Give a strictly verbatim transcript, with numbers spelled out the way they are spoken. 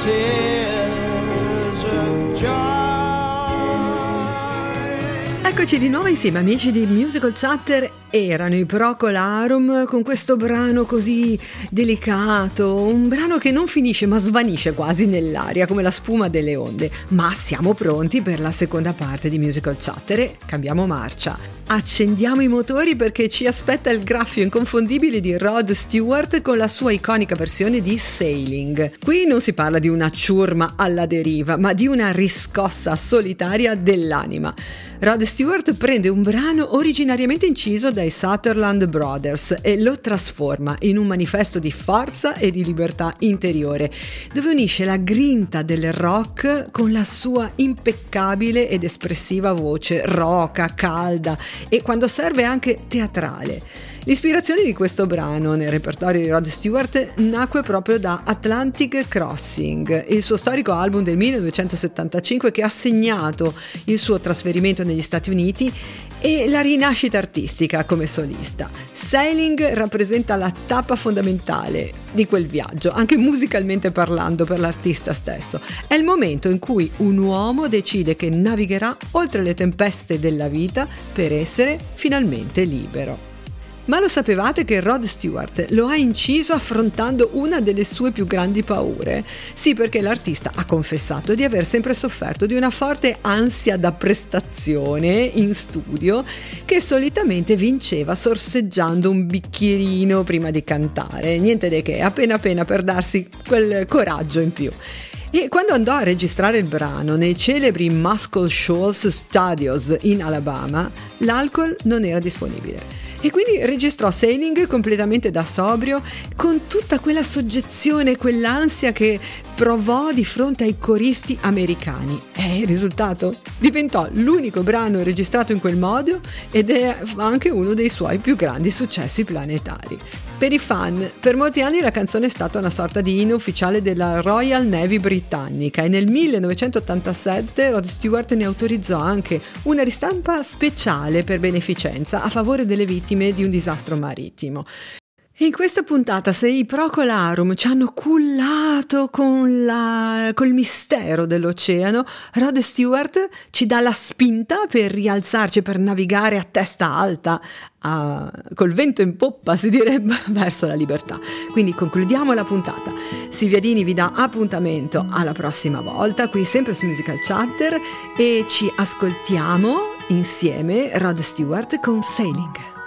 tears of joy. Eccoci di nuovo insieme amici di Musical Chatter. Erano i Procol Harum con questo brano così delicato, un brano che non finisce ma svanisce quasi nell'aria come la spuma delle onde. Ma siamo pronti per la seconda parte di Musical Chatter e cambiamo marcia. Accendiamo i motori perché ci aspetta il graffio inconfondibile di Rod Stewart con la sua iconica versione di Sailing. Qui non si parla di una ciurma alla deriva, ma di una riscossa solitaria dell'anima. Rod Stewart prende un brano originariamente inciso dai Sutherland Brothers e lo trasforma in un manifesto di forza e di libertà interiore, dove unisce la grinta del rock con la sua impeccabile ed espressiva voce roca, calda e quando serve anche teatrale. L'ispirazione di questo brano nel repertorio di Rod Stewart nacque proprio da Atlantic Crossing, il suo storico album del millenovecentosettantacinque che ha segnato il suo trasferimento negli Stati Uniti e la rinascita artistica come solista. Sailing rappresenta la tappa fondamentale di quel viaggio, anche musicalmente parlando per l'artista stesso. È il momento in cui un uomo decide che navigherà oltre le tempeste della vita per essere finalmente libero. Ma lo sapevate che Rod Stewart lo ha inciso affrontando una delle sue più grandi paure? Sì, perché l'artista ha confessato di aver sempre sofferto di una forte ansia da prestazione in studio che solitamente vinceva sorseggiando un bicchierino prima di cantare, niente di che, appena appena per darsi quel coraggio in più. E quando andò a registrare il brano nei celebri Muscle Shoals Studios in Alabama, l'alcol non era disponibile. E quindi registrò Sailing completamente da sobrio, con tutta quella soggezione, quell'ansia che provò di fronte ai coristi americani. E il risultato? Diventò l'unico brano registrato in quel modo ed è anche uno dei suoi più grandi successi planetari. Per i fan, per molti anni la canzone è stata una sorta di inno ufficiale della Royal Navy britannica e nel millenovecentottantasette Rod Stewart ne autorizzò anche una ristampa speciale per beneficenza a favore delle vittime di un disastro marittimo. In questa puntata, se i Procol Harum ci hanno cullato con la, col mistero dell'oceano, Rod Stewart ci dà la spinta per rialzarci, per navigare a testa alta, a, col vento in poppa si direbbe, verso la libertà. Quindi concludiamo la puntata. Silvia Dini vi dà appuntamento alla prossima volta, qui sempre su Musical Chatter, e ci ascoltiamo insieme Rod Stewart con Sailing.